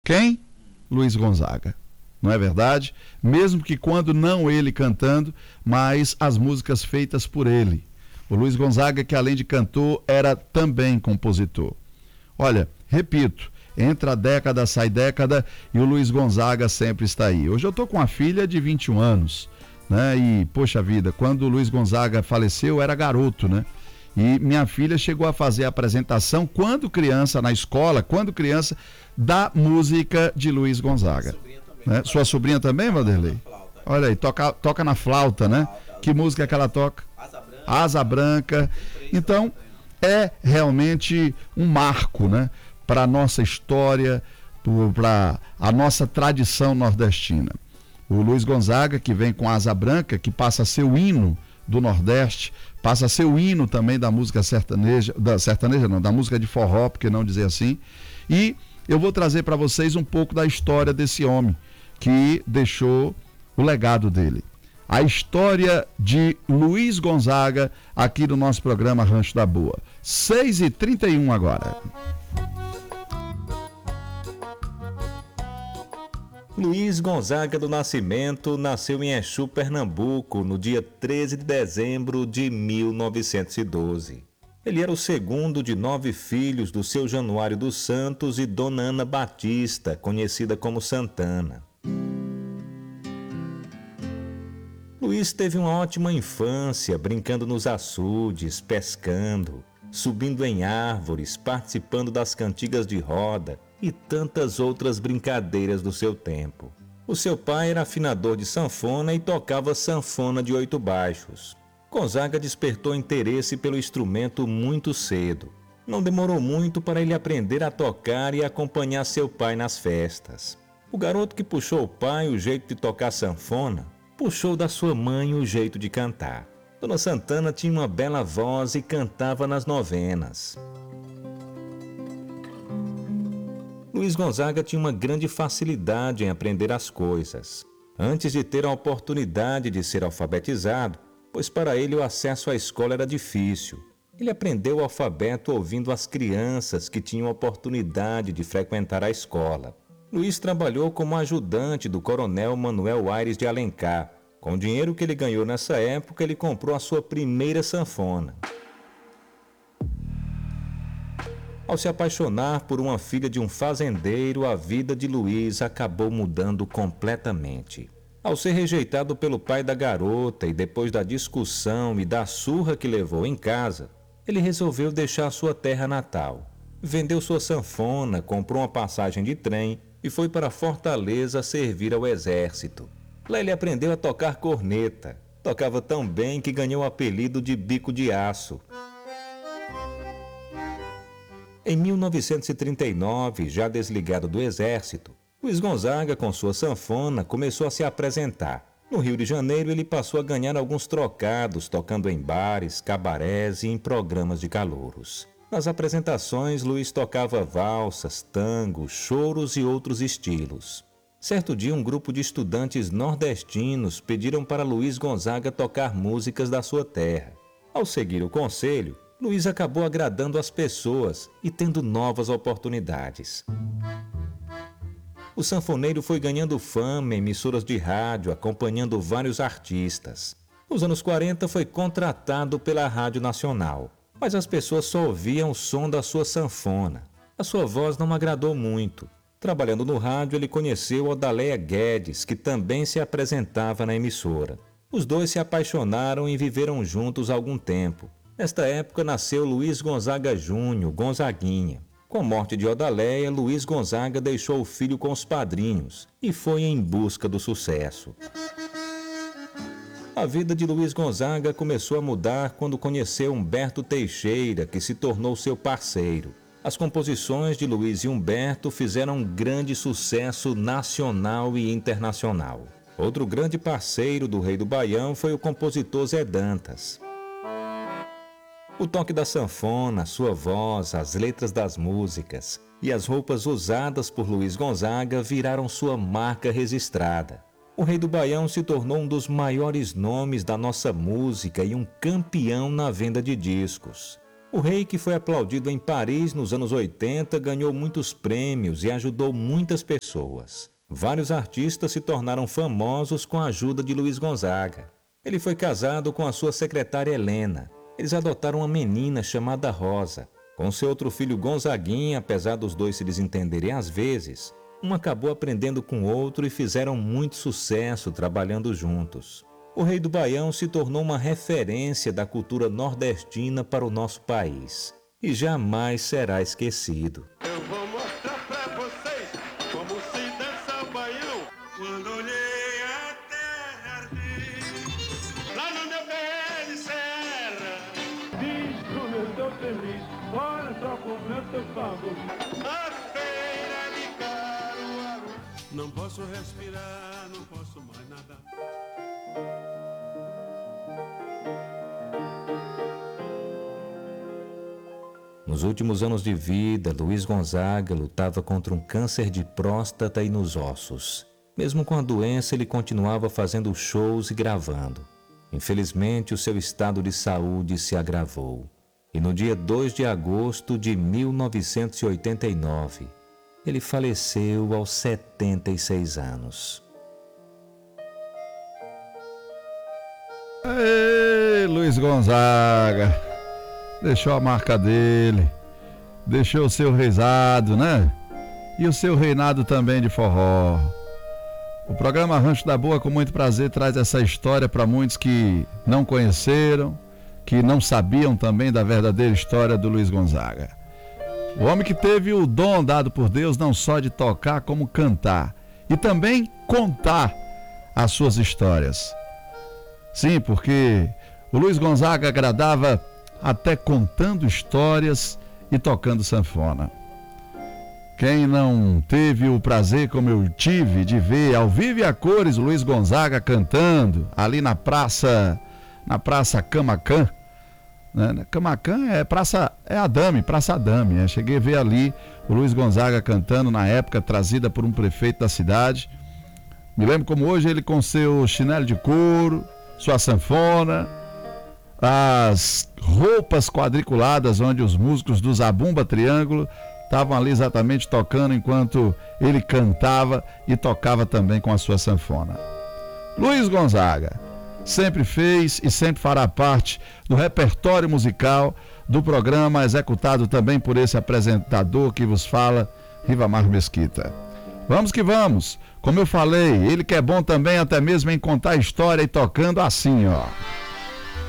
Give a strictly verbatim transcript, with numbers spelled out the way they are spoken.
Quem? Luiz Gonzaga. Não é verdade? Mesmo que quando não ele cantando, mas as músicas feitas por ele. O Luiz Gonzaga, que além de cantor, era também compositor. Olha, repito, entra década, sai década e o Luiz Gonzaga sempre está aí. Hoje eu tô com uma filha de vinte e um anos, né? E, poxa vida, quando o Luiz Gonzaga faleceu, eu era garoto, né? E minha filha chegou a fazer a apresentação, quando criança, na escola, quando criança, da música de Luiz Gonzaga. Né? Sua sobrinha também, Vanderlei? Olha aí, toca, toca na flauta, né? Que música é que ela toca? Asa Branca. Então, é realmente um marco, né? Para a nossa história, para a nossa tradição nordestina. O Luiz Gonzaga, que vem com Asa Branca, que passa a ser o hino do Nordeste, passa a ser o hino também da música sertaneja, da sertaneja não, da música de forró, porque não dizer assim. E eu vou trazer para vocês um pouco da história desse homem que deixou o legado dele. A história de Luiz Gonzaga aqui no nosso programa Rancho da Boa. seis e trinta e um agora. Luiz Gonzaga do Nascimento nasceu em Exu, Pernambuco, no dia treze de dezembro de mil novecentos e doze. Ele era o segundo de nove filhos do seu Januário dos Santos e Dona Ana Batista, conhecida como Santana. Luiz teve uma ótima infância, brincando nos açudes, pescando, subindo em árvores, participando das cantigas de roda e tantas outras brincadeiras do seu tempo. O seu pai era afinador de sanfona e tocava sanfona de oito baixos. Gonzaga despertou interesse pelo instrumento muito cedo. Não demorou muito para ele aprender a tocar e acompanhar seu pai nas festas. O garoto que puxou o pai o jeito de tocar sanfona, puxou da sua mãe o jeito de cantar. Dona Santana tinha uma bela voz e cantava nas novenas. Luiz Gonzaga tinha uma grande facilidade em aprender as coisas. Antes de ter a oportunidade de ser alfabetizado, pois para ele o acesso à escola era difícil. Ele aprendeu o alfabeto ouvindo as crianças que tinham oportunidade de frequentar a escola. Luiz trabalhou como ajudante do coronel Manuel Aires de Alencar. Com o dinheiro que ele ganhou nessa época, ele comprou a sua primeira sanfona. Ao se apaixonar por uma filha de um fazendeiro, a vida de Luiz acabou mudando completamente. Ao ser rejeitado pelo pai da garota e depois da discussão e da surra que levou em casa, ele resolveu deixar sua terra natal. Vendeu sua sanfona, comprou uma passagem de trem e foi para Fortaleza servir ao exército. Lá ele aprendeu a tocar corneta. Tocava tão bem que ganhou o apelido de Bico de Aço. Em mil novecentos e trinta e nove, já desligado do exército, Luiz Gonzaga, com sua sanfona, começou a se apresentar. No Rio de Janeiro, ele passou a ganhar alguns trocados, tocando em bares, cabarés e em programas de calouros. Nas apresentações, Luiz tocava valsas, tangos, choros e outros estilos. Certo dia, um grupo de estudantes nordestinos pediram para Luiz Gonzaga tocar músicas da sua terra. Ao seguir o conselho, Luiz acabou agradando as pessoas e tendo novas oportunidades. O sanfoneiro foi ganhando fama em emissoras de rádio, acompanhando vários artistas. Nos anos quarenta foi contratado pela Rádio Nacional, mas as pessoas só ouviam o som da sua sanfona. A sua voz não agradou muito. Trabalhando no rádio, ele conheceu Odaléia Guedes, que também se apresentava na emissora. Os dois se apaixonaram e viveram juntos algum tempo. Nesta época nasceu Luiz Gonzaga Júnior, Gonzaguinha. Com a morte de Odaléia, Luiz Gonzaga deixou o filho com os padrinhos e foi em busca do sucesso. A vida de Luiz Gonzaga começou a mudar quando conheceu Humberto Teixeira, que se tornou seu parceiro. As composições de Luiz e Humberto fizeram um grande sucesso nacional e internacional. Outro grande parceiro do Rei do Baião foi o compositor Zé Dantas. O toque da sanfona, sua voz, as letras das músicas e as roupas usadas por Luiz Gonzaga viraram sua marca registrada. O Rei do Baião se tornou um dos maiores nomes da nossa música e um campeão na venda de discos. O rei, que foi aplaudido em Paris nos anos oitenta, ganhou muitos prêmios e ajudou muitas pessoas. Vários artistas se tornaram famosos com a ajuda de Luiz Gonzaga. Ele foi casado com a sua secretária Helena. Eles adotaram uma menina chamada Rosa. Com seu outro filho Gonzaguinha, apesar dos dois se desentenderem às vezes, um acabou aprendendo com o outro e fizeram muito sucesso trabalhando juntos. O Rei do Baião se tornou uma referência da cultura nordestina para o nosso país e jamais será esquecido. Eu vou mostrar pra vocês como se dança o baião. Quando olhei a terra arder, lá no meu pé de serra, diz como eu tô feliz, olha só como eu tô falando. A feira de Caruaru, não posso respirar, não posso mais nadar. Nos últimos anos de vida, Luiz Gonzaga lutava contra um câncer de próstata e nos ossos. Mesmo com a doença, ele continuava fazendo shows e gravando. Infelizmente, o seu estado de saúde se agravou. E no dia dois de agosto de mil novecentos e oitenta e nove, ele faleceu aos setenta e seis anos. Ei, Luiz Gonzaga, deixou a marca dele, deixou o seu reizado, né? E o seu reinado também de forró. O programa Rancho da Boa, com muito prazer, traz essa história para muitos que não conheceram, que não sabiam também da verdadeira história do Luiz Gonzaga. O homem que teve o dom dado por Deus não só de tocar, como cantar e também contar as suas histórias. Sim, porque o Luiz Gonzaga agradava até contando histórias e tocando sanfona. Quem não teve o prazer, como eu tive, de ver ao vivo e a cores o Luiz Gonzaga cantando ali na praça, na praça Camacan, né? Camacan é praça, é Adame, Praça Adame. Eu cheguei a ver ali o Luiz Gonzaga cantando na época, trazida por um prefeito da cidade. Me lembro como hoje ele com seu chinelo de couro, sua sanfona, as roupas quadriculadas onde os músicos do Zabumba Triângulo estavam ali exatamente tocando enquanto ele cantava e tocava também com a sua sanfona. Luiz Gonzaga sempre fez e sempre fará parte do repertório musical do programa, executado também por esse apresentador que vos fala, Rivamar Mesquita. Vamos que vamos! Como eu falei, ele que é bom também até mesmo em contar história e tocando assim, ó.